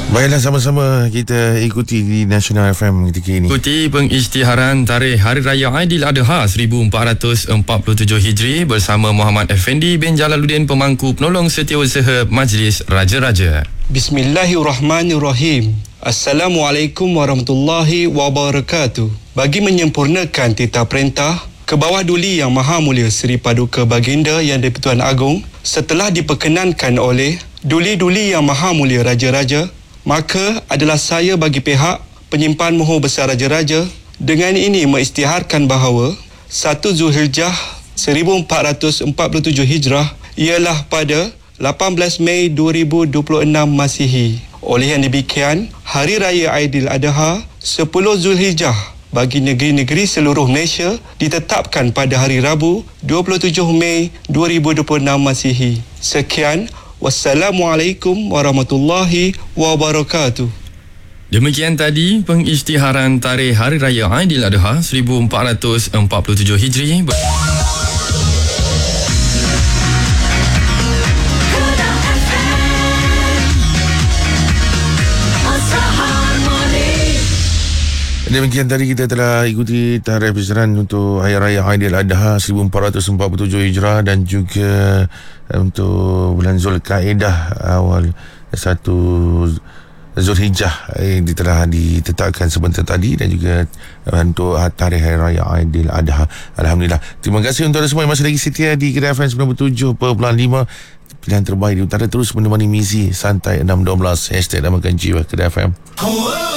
Baiklah, sama-sama kita ikuti di Nasional FM ketika ini. Ikuti pengisytiharan tarikh Hari Raya Aidiladha 1447 Hijri bersama Muhammad Effendi bin Jalaluddin, pemangku penolong setiausaha Majlis Raja-Raja. Bismillahirrahmanirrahim. Assalamualaikum warahmatullahi wabarakatuh. Bagi menyempurnakan titah perintah ke bawah Duli Yang Maha Mulia Seri Paduka Baginda Yang di-Pertuan Agong, setelah diperkenankan oleh Duli-Duli Yang Maha Mulia Raja-Raja, maka adalah saya bagi pihak penyimpan mohon besar Raja-Raja dengan ini mengisytiharkan bahawa 1 Zulhijjah 1447 Hijrah ialah pada 18 Mei 2026 Masihi. Oleh yang demikian, Hari Raya Aidiladha 10 Zulhijjah bagi negeri-negeri seluruh Malaysia ditetapkan pada hari Rabu 27 Mei 2026 Masihi. Sekian. Wassalamualaikum warahmatullahi wabarakatuh. Demikian tadi pengisytiharan tarikh Hari Raya Aidiladha 1447 Hijri. Demikian tadi kita telah ikuti tarikh perjalanan untuk Hari Raya Aidiladha 1447 Hijrah dan juga untuk bulan Zulkaidah awal 1 Zulhijjah telah ditetapkan sebentar tadi, dan juga untuk tarikh Hari Raya Aidiladha. Alhamdulillah. Terima kasih untuk anda semua yang masih lagi setia di Kedai FM 97.5. Pilihan terbaik di utara, terus menemani misi santai 6.12. #Namakan Jiwa Kedai FM.